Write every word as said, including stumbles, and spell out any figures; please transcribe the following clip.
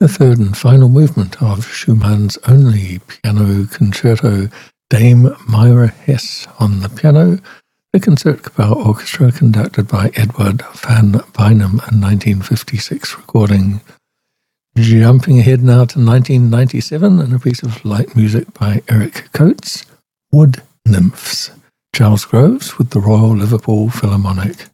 The third and final movement of Schumann's only piano concerto, Dame Myra Hess on the piano, the Concertgebouw Orchestra conducted by Edward van Beinum, a nineteen fifty-six recording. Jumping ahead now to nineteen ninety-seven and a piece of light music by Eric Coates, Wood Nymphs, Charles Groves with the Royal Liverpool Philharmonic.